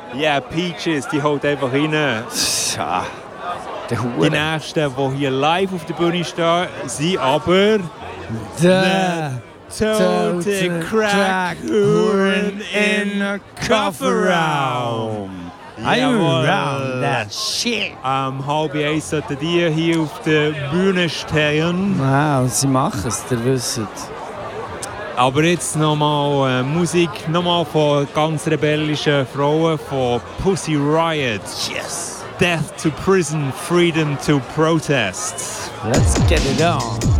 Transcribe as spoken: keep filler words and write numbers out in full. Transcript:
Ja, yeah, Peaches, die holt einfach rein. Ja, der Hure. Die nächsten, die hier live auf der Bühne stehen, sind aber... The Total Total Crack Crack Huren in in a Kofferraum. Are you around that shit? Um, halb eins sollten die hier auf der Bühne stehen. Wow, sie machen es, ihr wisst. Aber jetzt nochmal äh, Musik, nochmal von ganz rebellischen Frauen, von Pussy Riot. Yes! Death to prison, freedom to protest. Let's get it on.